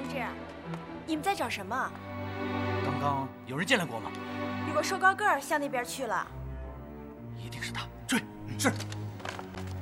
志，你们在找什么？ 刚刚有人进来过吗？ 有个瘦高个儿向那边去了。 一定是他，追！是。